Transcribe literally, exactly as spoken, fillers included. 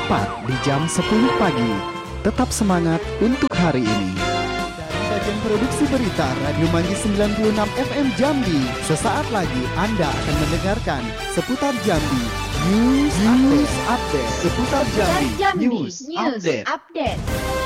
tepat di jam sepuluh pagi. Tetap semangat untuk hari ini. Dari bagian produksi berita Radio Manggis sembilan puluh enam F M Jambi, sesaat lagi Anda akan mendengarkan seputar Jambi News, News Update. Seputar Jambi, Jambi News, News Update. Update.